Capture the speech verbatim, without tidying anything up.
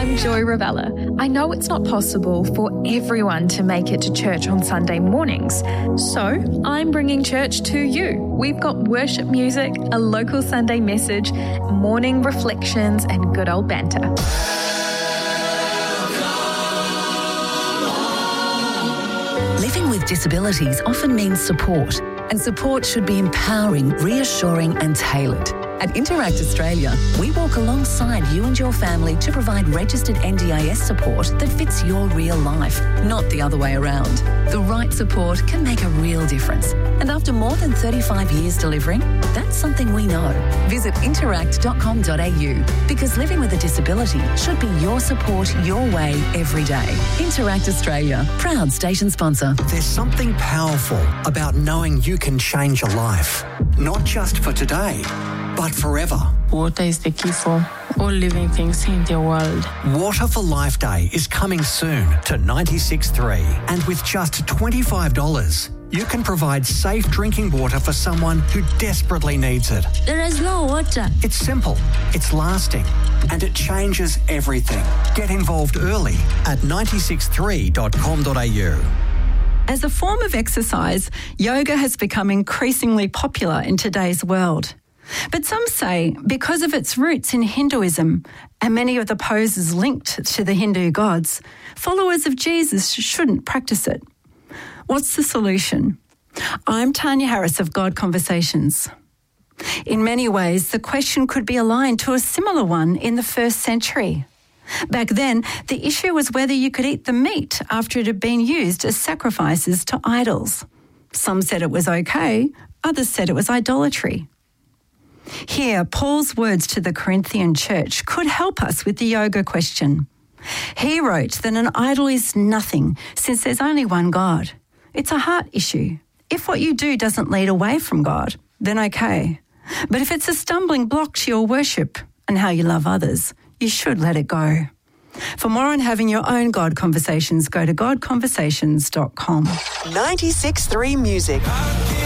I'm Joy Ravella. I know it's not possible for everyone to make it to church on Sunday mornings, so I'm bringing church to you. We've got worship music, a local Sunday message, morning reflections, and good old banter. Living with disabilities often means support, and support should be empowering, reassuring and tailored. At Interact Australia, we walk alongside you and your family to provide registered N D I S support that fits your real life, not the other way around. The right support can make a real difference. And after more than thirty-five years delivering, that's something we know. Visit interact dot com dot a u because living with a disability should be your support your way every day. Interact Australia, proud station sponsor. There's something powerful about knowing you can change a life, not just for today, but forever. Water is the key for all living things in the world. Water for Life Day is coming soon to ninety-six point three, and with just twenty-five dollars, you can provide safe drinking water for someone who desperately needs it. There is no water. It's simple, it's lasting, and it changes everything. Get involved early at ninety-six three dot com dot a u. As a form of exercise, yoga has become increasingly popular in today's world. But some say because of its roots in Hinduism and many of the poses linked to the Hindu gods, followers of Jesus shouldn't practice it. What's the solution? I'm Tanya Harris of God Conversations. In many ways, the question could be aligned to a similar one in the first century. Back then, the issue was whether you could eat the meat after it had been used as sacrifices to idols. Some said it was okay, others said it was idolatry. Here, Paul's words to the Corinthian church could help us with the yoga question. He wrote that an idol is nothing since there's only one God. It's a heart issue. If what you do doesn't lead away from God, then okay. But if it's a stumbling block to your worship and how you love others, you should let it go. For more on having your own God Conversations, go to god conversations dot com. ninety-six point three Music.